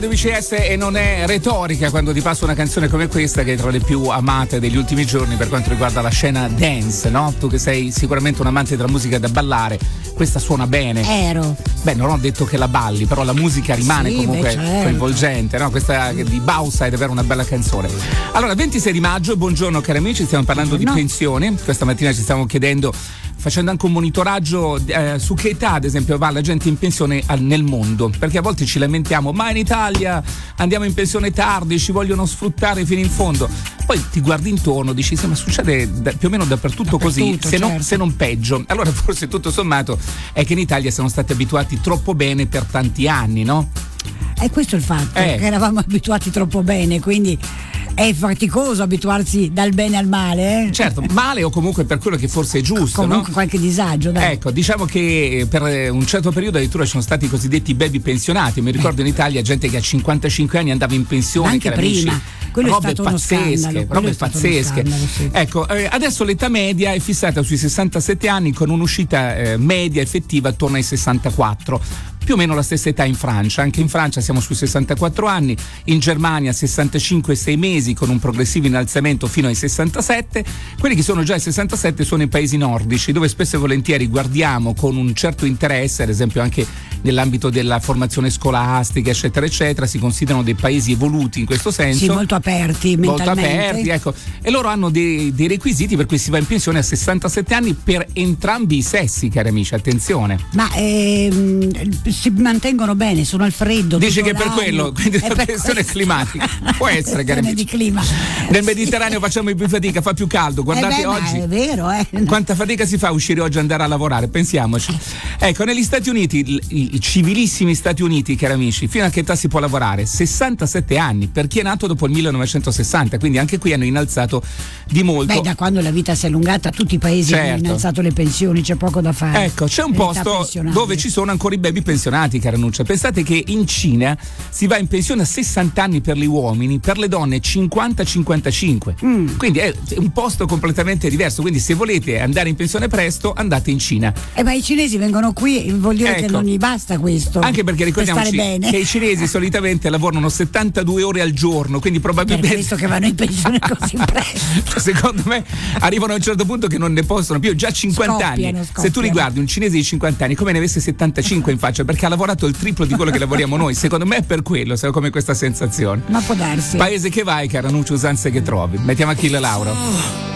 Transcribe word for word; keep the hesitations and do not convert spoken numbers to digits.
B C S e non è retorica quando ti passo una canzone come questa, che è tra le più amate degli ultimi giorni per quanto riguarda la scena dance, no? Tu che sei sicuramente un amante della musica da ballare, questa suona bene. Ero. Beh, non ho detto che la balli, però la musica rimane sì, comunque beh, certo. coinvolgente, no? Questa di Bausa è davvero una bella canzone. Allora, ventisei di maggio, buongiorno cari amici, stiamo parlando Buongiorno. di pensioni. Questa mattina ci stiamo chiedendo, facendo anche un monitoraggio eh, su che età ad esempio va la gente in pensione al, nel mondo, perché a volte ci lamentiamo, ma in Italia andiamo in pensione tardi, ci vogliono sfruttare fino in fondo. Poi ti guardi intorno, dici sì, ma succede da, più o meno dappertutto, dappertutto così, se, certo. non, se non peggio. Allora forse tutto sommato è che in Italia siamo stati abituati troppo bene per tanti anni, no? E questo è il fatto, Eh. che eravamo abituati troppo bene, quindi è faticoso abituarsi dal bene al male. Eh? Certo, male o comunque per quello che forse è giusto, comunque no? qualche disagio, dai. Ecco, diciamo che per un certo periodo addirittura ci sono stati i cosiddetti baby pensionati. Mi ricordo in Italia gente che a cinquantacinque anni andava in pensione, anche cari prima. amici. Quello robe è stato uno pazzesche, scandalo, quello robe è stato uno pazzesche. scandalo, sì. Ecco, eh, adesso l'età media è fissata sui sessantasette anni con un'uscita eh, media effettiva attorno ai sessantaquattro. Più o meno la stessa età in Francia, anche in Francia siamo sui sessantaquattro anni, in Germania sessantacinque e sei mesi con un progressivo innalzamento fino ai sessantasette. Quelli che sono già ai sessantasette sono i paesi nordici, dove spesso e volentieri guardiamo con un certo interesse, ad esempio anche nell'ambito della formazione scolastica eccetera eccetera, si considerano dei paesi evoluti in questo senso. Sì, molto aperti molto mentalmente. aperti, ecco, e loro hanno dei, dei requisiti per cui si va in pensione a sessantasette anni per entrambi i sessi, cari amici, attenzione. Ma ehm, si mantengono bene, sono al freddo. Dice tutto che per l'anno. quello, quindi È la per questione questo. climatica. Può essere, cari Questione amici. di clima. Nel Mediterraneo facciamo più fatica, fa più caldo. Guardate Eh beh, ma oggi. è vero, eh. Quanta fatica si fa a uscire oggi e andare a lavorare, pensiamoci. Ecco, negli Stati Uniti, i, i civilissimi Stati Uniti, cari amici, fino a che età si può lavorare? sessantasette anni, per chi è nato dopo il millenovecentosessanta, quindi anche qui hanno innalzato di molto. Beh, da quando la vita si è allungata tutti i paesi hanno Certo. innalzato le pensioni, c'è poco da fare. Ecco, c'è un L'età posto pensionabile. dove ci sono ancora i baby pensionati, cara Nuccia. Pensate che in Cina si va in pensione a sessanta anni per gli uomini, per le donne cinquanta cinquantacinque. Mm. Quindi è un posto completamente diverso. Quindi se volete andare in pensione presto, andate in Cina. E ma i cinesi vengono qui, vuol dire che Ecco. non gli basta questo. Anche perché per stare ricordiamoci bene. che i cinesi solitamente lavorano settantadue ore al giorno, quindi Per probabilmente questo che vanno in pensione così presto. secondo me arrivano a un certo punto che non ne possono più, già cinquanta anni. Scoppiano, Se tu scoppiano. riguardi un cinese di cinquanta anni come ne avesse settantacinque in faccia, perché ha lavorato il triplo di quello che lavoriamo noi, secondo me è per quello, sai, come questa sensazione. Ma può darsi. Paese che vai, cara Nuccio, usanze che trovi. Mettiamo Achille Lauro.